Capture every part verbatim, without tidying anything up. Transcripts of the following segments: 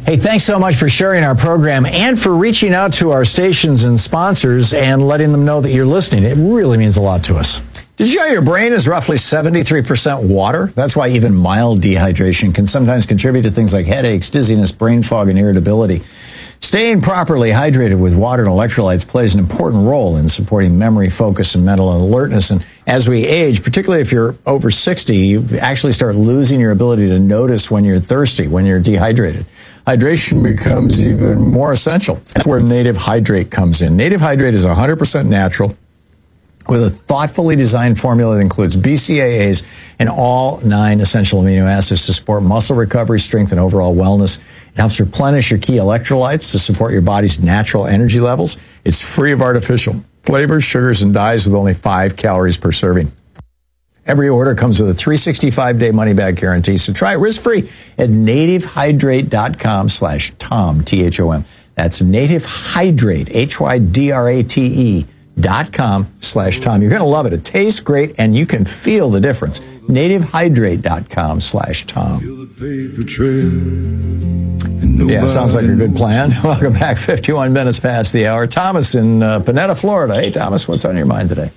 Hey, thanks so much for sharing our program and for reaching out to our stations and sponsors and letting them know that you're listening. It really means a lot to us. Did you know your brain is roughly seventy-three percent water? That's why even mild dehydration can sometimes contribute to things like headaches, dizziness, brain fog, and irritability. Staying properly hydrated with water and electrolytes plays an important role in supporting memory, focus, and mental alertness. And as we age, particularly if you're over sixty, you actually start losing your ability to notice when you're thirsty, when you're dehydrated. Hydration becomes even more essential. That's where Native Hydrate comes in. Native Hydrate is one hundred percent natural, with a thoughtfully designed formula that includes B C A As and all nine essential amino acids to support muscle recovery, strength, and overall wellness. It helps replenish your key electrolytes to support your body's natural energy levels. It's free of artificial flavors, sugars, and dyes with only five calories per serving. Every order comes with a three hundred sixty-five day money-back guarantee, so try it risk-free at nativehydrate.com slash Tom, T H O M. That's nativehydrate, H Y D R A T E, dot com slash Tom. You're going to love it. It tastes great, and you can feel the difference. nativehydrate.com slash Tom. Yeah, sounds like a good plan. Welcome back. fifty-one minutes past the hour. Thomas in uh, Panetta, Florida. Hey, Thomas, what's on your mind today?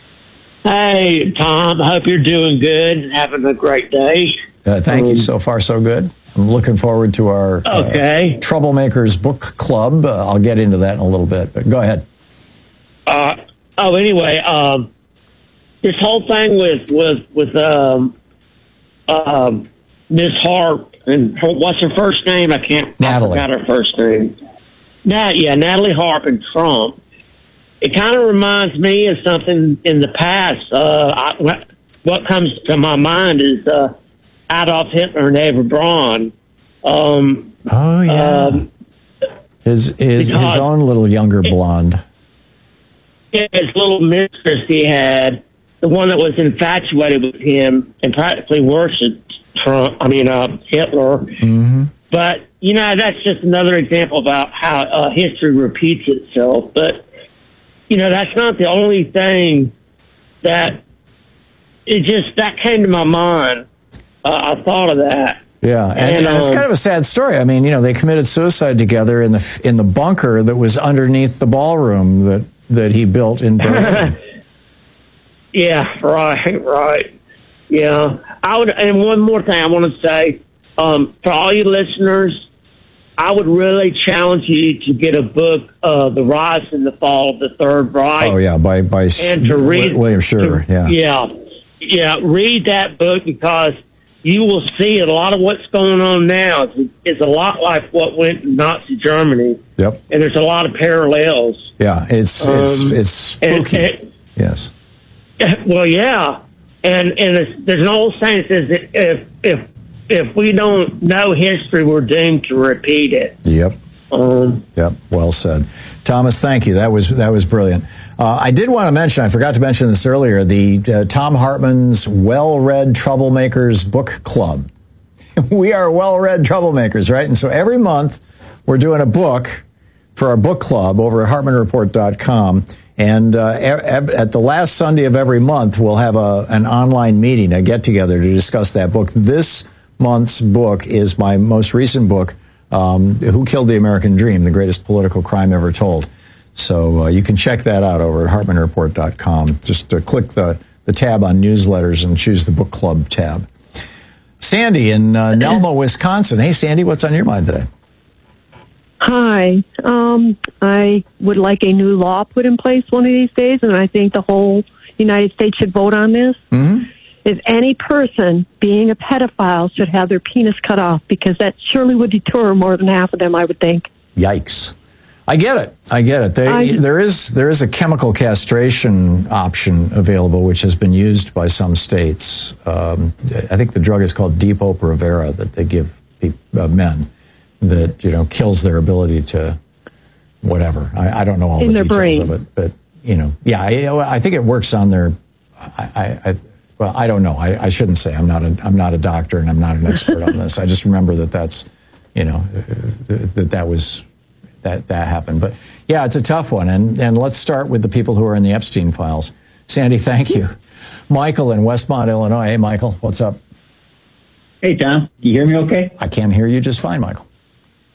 Hey, Tom. I hope you're doing good and having a great day. Uh, thank um, you. So far, so good. I'm looking forward to our okay. uh, Troublemakers Book Club. Uh, I'll get into that in a little bit, but go ahead. Uh, oh, anyway, um, this whole thing with with with um, um, Miss Harp and her, what's her first name? I can't. Natalie. I forgot her first name. Nat, yeah, Natalie Harp and Trump. It kind of reminds me of something in the past. Uh, I, what comes to my mind is uh, Adolf Hitler and Eva Braun. Um, oh yeah, um, his his his own little younger blonde. His little mistress he had, the one that was infatuated with him and practically worshipped Trump, I mean, uh, Hitler. Mm-hmm. But, you know, that's just another example about how uh, history repeats itself. But, you know, that's not the only thing that, it just, that came to my mind. Uh, I thought of that. Yeah, and, and, and um, it's kind of a sad story. I mean, you know, they committed suicide together in the in the bunker that was underneath the ballroom that that he built in Berlin. Yeah, right, right. Yeah. I would, and one more thing I want to say, um, for all you listeners, I would really challenge you to get a book, uh, The Rise and the Fall of the Third Reich. Oh, yeah, by, by and to read, William Shirer, yeah. Yeah, yeah, read that book because you will see a lot of what's going on now is, is a lot like what went in Nazi Germany. Yep. And there's a lot of parallels. Yeah, it's um, it's it's spooky. And, and, yes. Well, yeah, and and it's, there's an old saying that says that if if if we don't know history, we're doomed to repeat it. Yep. Um, yep. Well said, Thomas. Thank you. That was that was brilliant. Uh, I did want to mention. I forgot to mention this earlier. The uh, Thom Hartmann's Well-Read Troublemakers Book Club. We are well-read troublemakers, right? And so every month we're doing a book for our book club over at Hartman Report dot com. And uh, at the last Sunday of every month, we'll have a, an online meeting, a get-together to discuss that book. This month's book is my most recent book, um, Who Killed the American Dream, the Greatest Political Crime Ever Told. So uh, you can check that out over at Hartman Report dot com. Just uh, click the, the tab on newsletters and choose the book club tab. Sandy in uh, Nelma, Wisconsin. Hey, Sandy, what's on your mind today? Hi. Um, I would like a new law put in place one of these days, and I think the whole United States should vote on this. Mm-hmm. If any person being a pedophile should have their penis cut off, because that surely would deter more than half of them, I would think. Yikes. I get it. I get it. They, I, there is there is a chemical castration option available, which has been used by some states. Um, I think the drug is called Depo-Provera that they give uh, men that, you know, kills their ability to whatever. I, I don't know all in the their details brain. of it, but you know, yeah, I, I think it works on their. I, I, I well, I don't know. I, I shouldn't say. I'm not a I'm not a doctor and I'm not an expert on this. I just remember that that's, you know, that that was. That that happened. But yeah, it's a tough one. And and let's start with the people who are in the Epstein files. Sandy, thank you. Michael in Westmont, Illinois. Hey, Michael, what's up? Hey, Tom. Can you hear me okay? I can hear you just fine, Michael.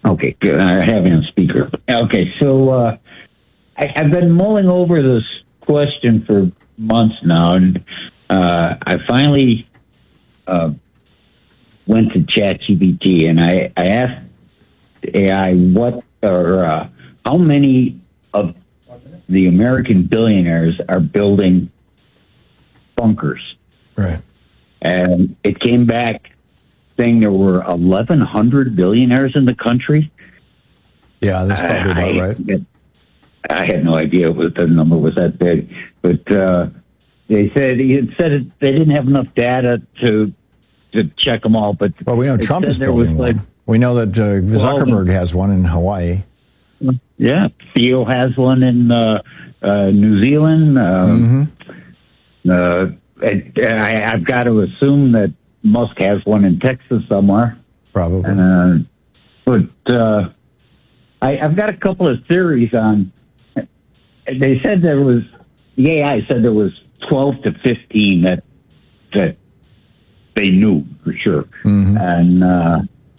Okay, good. I have it on speaker. Okay, so uh, I, I've been mulling over this question for months now, and uh, I finally uh, went to ChatGPT, and I, I asked A I what or uh, how many of the American billionaires are building bunkers. Right. And it came back saying there were eleven hundred billionaires in the country. Yeah, that's probably about I, right. I had no idea what the number was that big. But uh, they said it said it, they didn't have enough data to to check them all. But Well, we know it Trump said is there was building like, one. We know that uh, Zuckerberg has one in Hawaii. Yeah, Theo has one in uh, uh, New Zealand. Um, Mm-hmm. uh, and I, I've got to assume that Musk has one in Texas somewhere. Probably. Uh, but uh, I, I've got a couple of theories on. They said there was the A I said there was twelve to fifteen that that they knew for sure, Mm-hmm. and uh,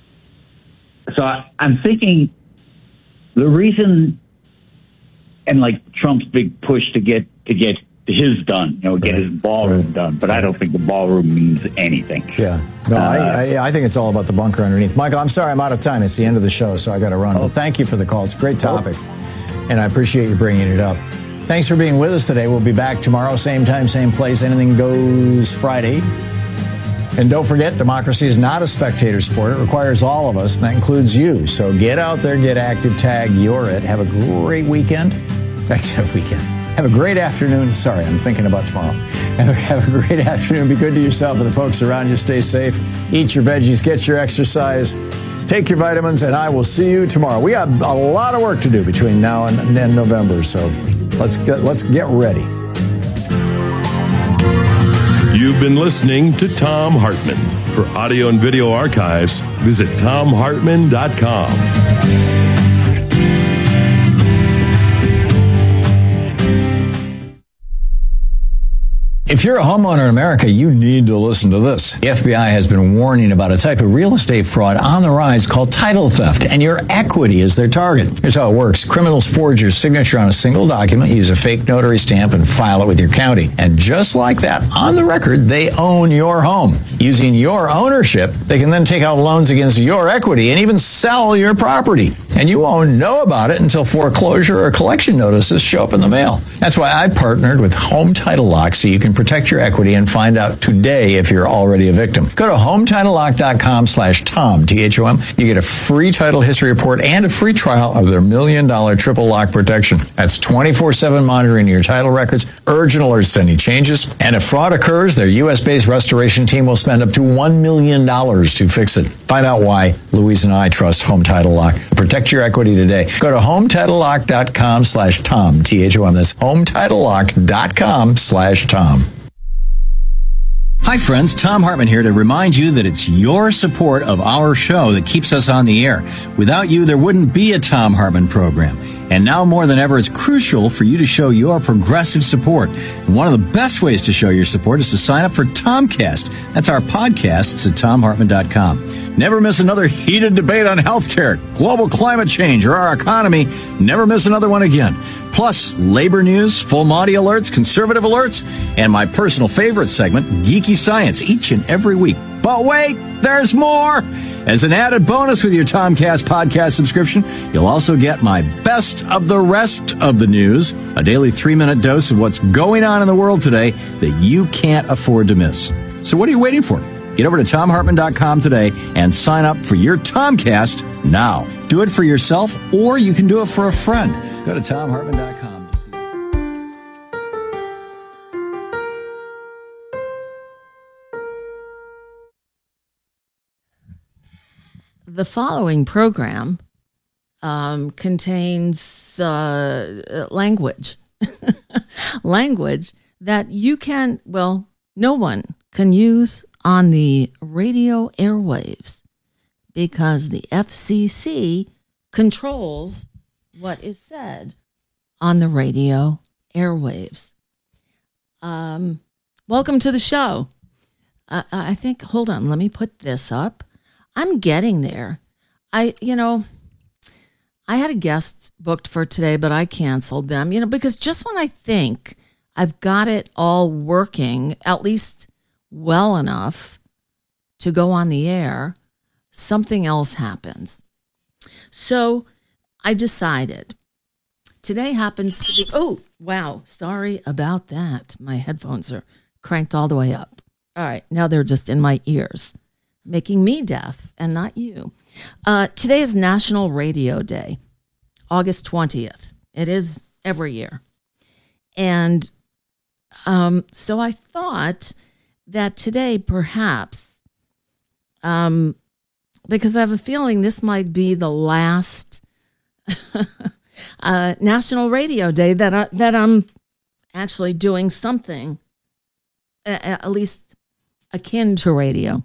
so I, I'm thinking the reason, and like Trump's big push to get to get his done, you know, get Right. his ballroom Right. done, but I don't think the ballroom means anything. Yeah. No, Uh, I, I, I think it's all about the bunker underneath. Michael, I'm sorry I'm out of time. It's the end of the show, so I got to run. Oh. But thank you for the call. It's a great topic, and I appreciate you bringing it up. Thanks for being with us today. We'll be back tomorrow, same time, same place. Anything Goes Friday. And don't forget, democracy is not a spectator sport. It requires all of us, and that includes you. So get out there, get active, tag You're It. Have a great weekend. Thanks, a weekend. Have a great afternoon. Sorry, I'm thinking about tomorrow. Have a, have a great afternoon. Be good to yourself and the folks around you. Stay safe. Eat your veggies. Get your exercise. Take your vitamins, and I will see you tomorrow. We have a lot of work to do between now and, and November, so let's get, let's get ready. You've been listening to Thom Hartmann. For audio and video archives, visit thom hartmann dot com. If you're a homeowner in America, you need to listen to this. The F B I has been warning about a type of real estate fraud on the rise called title theft, and your equity is their target. Here's how it works. Criminals forge your signature on a single document, use a fake notary stamp, and file it with your county. And just like that, on the record, they own your home. Using your ownership, they can then take out loans against your equity and even sell your property. And you won't know about it until foreclosure or collection notices show up in the mail. That's why I partnered with Home Title Lock, so you can protect your equity and find out today if you're already a victim. Go to home title lock dot com slash Tom, T H O M. You get a free title history report and a free trial of their million dollar triple lock protection. That's twenty-four seven monitoring your title records, urgent alerts to any changes. And if fraud occurs, their U S based restoration team will spend up to one million dollars to fix it. Find out why Louise and I trust Home Title Lock. Protect your equity today. Go to home title lock dot com slash Tom, T H O M. That's home title lock dot com slash Tom. Hi friends, Thom Hartmann here to remind you that it's your support of our show that keeps us on the air. Without you, there wouldn't be a Thom Hartmann program. And now more than ever, it's crucial for you to show your progressive support. And one of the best ways to show your support is to sign up for Tomcast. That's our podcast. It's at thom hartmann dot com. Never miss another heated debate on healthcare, global climate change, or our economy. Never miss another one again. Plus, labor news, full Monty alerts, conservative alerts, and my personal favorite segment, Geeky Science, each and every week. But wait, there's more! As an added bonus with your Tomcast podcast subscription, you'll also get my best of the rest of the news, a daily three-minute dose of what's going on in the world today that you can't afford to miss. So what are you waiting for? Get over to thom hartmann dot com today and sign up for your Tomcast now. Do it for yourself, or you can do it for a friend. Go to thom hartmann dot com to see. The following program um, contains uh, language, language that you can, well, no one can use on the radio airwaves because the F C C controls what is said on the radio airwaves. Um, welcome to the show. Uh, I think, hold on, let me put this up. I'm getting there. I, you know, I had a guest booked for today, but I canceled them, you know, because just when I think I've got it all working, at least well enough to go on the air, something else happens. So I decided today happens to be, oh, wow, sorry about that. My headphones are cranked all the way up. All right, now they're just in my ears, making me deaf and not you. Uh, today is National Radio Day, August twentieth. It is every year. And um, so I thought that today perhaps, um, because I have a feeling this might be the last uh, National Radio Day that, I, that I'm actually doing something, at least akin to radio.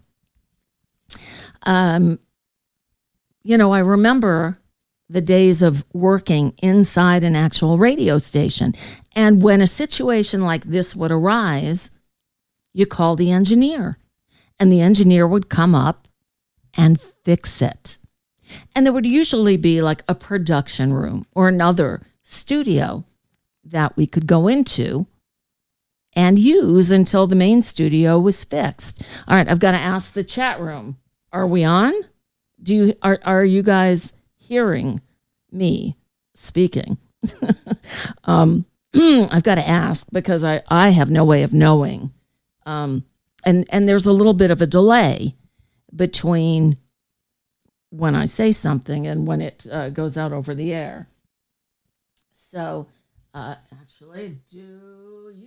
Um, you know, I remember the days of working inside an actual radio station. And when a situation like this would arise, you call the engineer, and the engineer would come up and fix it. And there would usually be like a production room or another studio that we could go into and use until the main studio was fixed. All right, I've got to ask the chat room. Are we on? Do you are are you guys hearing me speaking? um, I've got to ask because I, I have no way of knowing. Um, and, and there's a little bit of a delay between when I say something and when it uh, goes out over the air. So, uh, actually, do you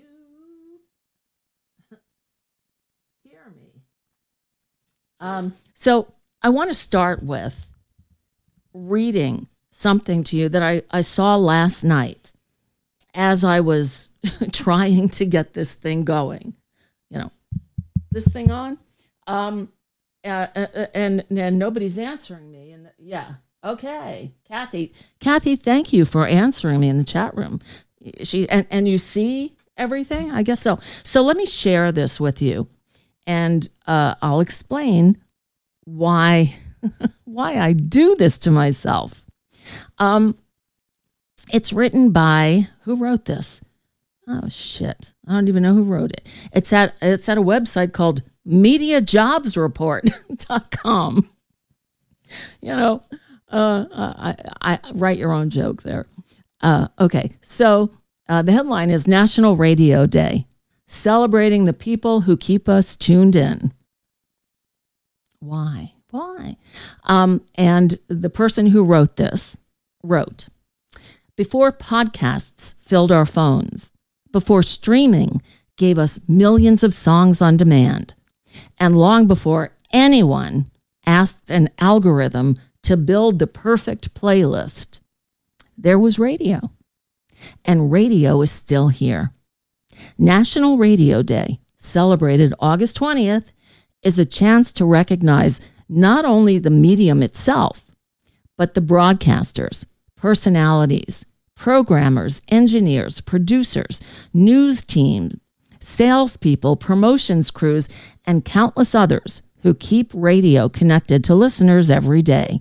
hear me? Um, so I want to start with reading something to you that I, I saw last night as I was trying to get this thing going. You know, this thing on? Um, uh, uh, and, and nobody's answering me. And yeah, okay. Kathy, Kathy, thank you for answering me in the chat room. She and, and you see everything? I guess so. So let me share this with you, and uh, I'll explain why why I do this to myself. Um, it's written by, who wrote this? Oh shit, I don't even know who wrote it. It's at it's at a website called media jobs report dot com. You know, uh, I, I write your own joke there. Uh, okay, so uh, the headline is National Radio Day, celebrating the people who keep us tuned in. Why? Why? Um, and the person who wrote this wrote, before podcasts filled our phones, before streaming gave us millions of songs on demand, and long before anyone asked an algorithm to build the perfect playlist, there was radio. And radio is still here. National Radio Day, celebrated August twentieth, is a chance to recognize not only the medium itself, but the broadcasters, personalities, programmers, engineers, producers, news teams, salespeople, promotions crews, and countless others who keep radio connected to listeners every day.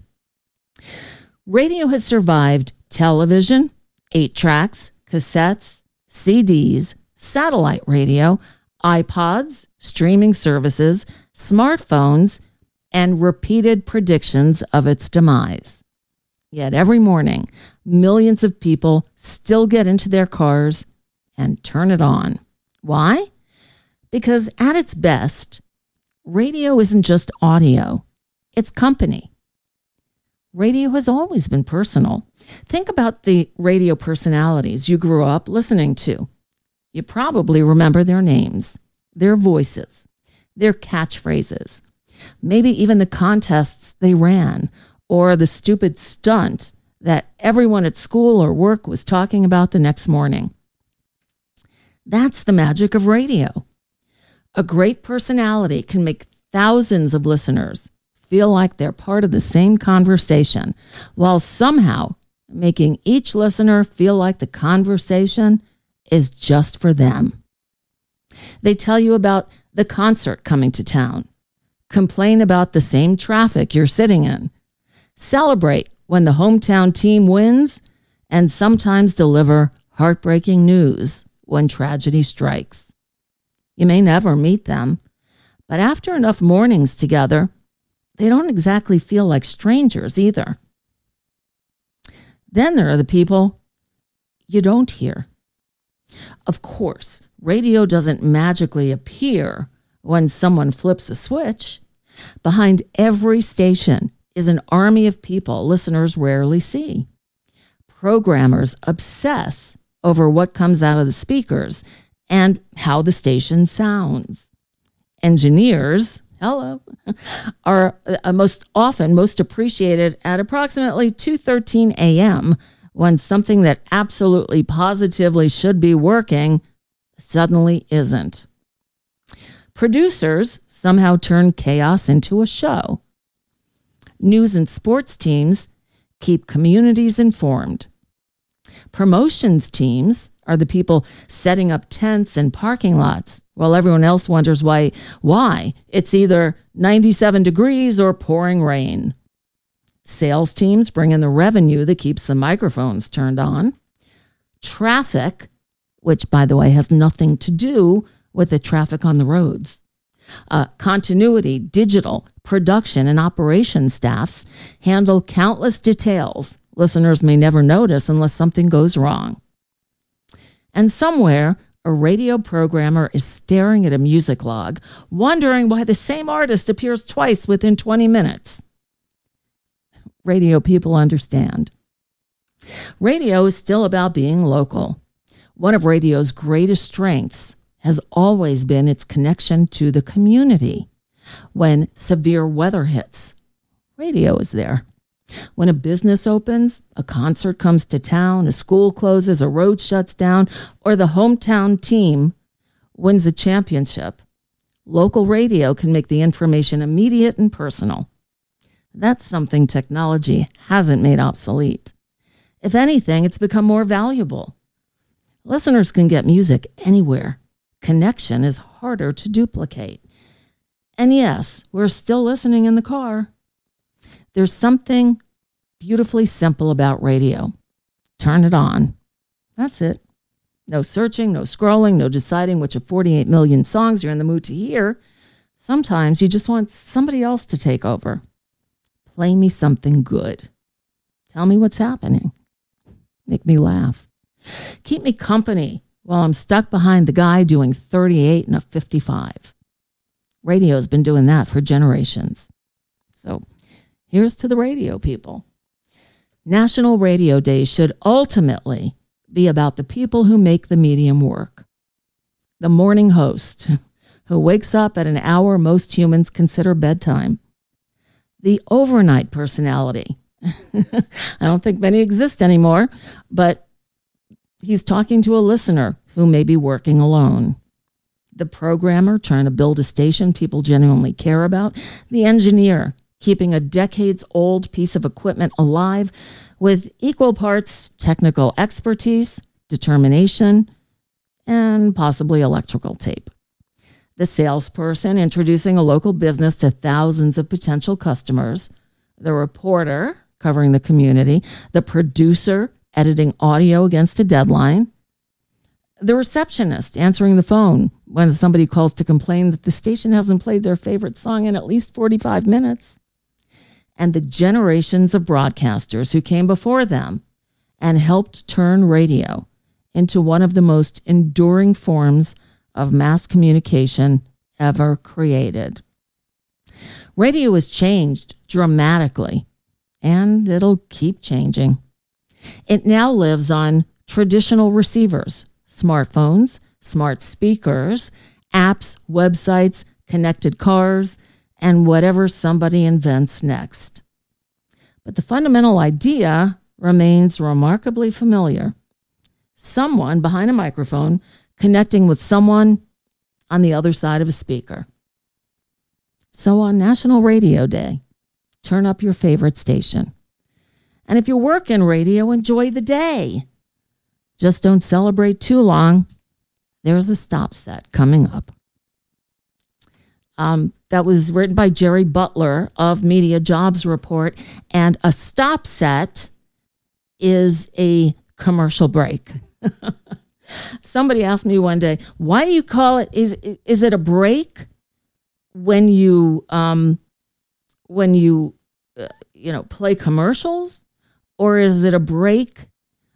Radio has survived television, eight tracks, cassettes, C Ds, satellite radio, iPods, streaming services, smartphones, and repeated predictions of its demise. Yet every morning, millions of people still get into their cars and turn it on. Why? Because at its best, radio isn't just audio, it's company. Radio has always been personal. Think about the radio personalities you grew up listening to. You probably remember their names, their voices, their catchphrases, maybe even the contests they ran or the stupid stunt that everyone at school or work was talking about the next morning. That's the magic of radio. A great personality can make thousands of listeners feel like they're part of the same conversation, while somehow making each listener feel like the conversation is just for them. They tell you about the concert coming to town, complain about the same traffic you're sitting in, celebrate when the hometown team wins, and sometimes deliver heartbreaking news when tragedy strikes. You may never meet them, but after enough mornings together, they don't exactly feel like strangers either. Then there are the people you don't hear. Of course, radio doesn't magically appear when someone flips a switch. Behind every station is an army of people listeners rarely see. Programmers obsess over what comes out of the speakers and how the station sounds. Engineers, hello, are uh, most often most appreciated at approximately two thirteen a.m. when something that absolutely positively should be working suddenly isn't. Producers somehow turn chaos into a show. News and sports teams keep communities informed. Promotions teams are the people setting up tents and parking lots while everyone else wonders why, why it's either ninety-seven degrees or pouring rain. Sales teams bring in the revenue that keeps the microphones turned on. Traffic, which, by the way, has nothing to do with the traffic on the roads. Uh, continuity, digital, production, and operations staffs handle countless details listeners may never notice unless something goes wrong. And somewhere, a radio programmer is staring at a music log, wondering why the same artist appears twice within twenty minutes. Radio people understand. Radio is still about being local. One of radio's greatest strengths has always been its connection to the community. When severe weather hits, radio is there. When a business opens, a concert comes to town, a school closes, a road shuts down, or the hometown team wins a championship, local radio can make the information immediate and personal. That's something technology hasn't made obsolete. If anything, it's become more valuable. Listeners can get music anywhere. Connection is harder to duplicate. And yes, we're still listening in the car. There's something beautifully simple about radio. Turn it on. That's it. No searching, no scrolling, no deciding which of forty-eight million songs you're in the mood to hear. Sometimes you just want somebody else to take over. Play me something good. Tell me what's happening. Make me laugh. Keep me company while I'm stuck behind the guy doing thirty-eight and a fifty-five. Radio's been doing that for generations. So here's to the radio people. National Radio Day should ultimately be about the people who make the medium work. The morning host who wakes up at an hour most humans consider bedtime. The overnight personality. I don't think many exist anymore, but he's talking to a listener who may be working alone. The programmer trying to build a station people genuinely care about. The engineer keeping a decades-old piece of equipment alive with equal parts technical expertise, determination, and possibly electrical tape. The salesperson introducing a local business to thousands of potential customers. The reporter covering the community. The producer editing audio against a deadline. The receptionist answering the phone when somebody calls to complain that the station hasn't played their favorite song in at least forty-five minutes. And the generations of broadcasters who came before them and helped turn radio into one of the most enduring forms of mass communication ever created. Radio has changed dramatically, and it'll keep changing. It now lives on traditional receivers, smartphones, smart speakers, apps, websites, connected cars, and whatever somebody invents next. But the fundamental idea remains remarkably familiar. Someone behind a microphone connecting with someone on the other side of a speaker. So on National Radio Day, turn up your favorite station. And if you work in radio, enjoy the day. Just don't celebrate too long. There's a stop set coming up. Um, that was written by Jerry Butler of Media Jobs Report. And a stop set is a commercial break. Somebody asked me one day, why do you call it, is is it a break when you, um, when you, uh, you know, play commercials? Or is it a break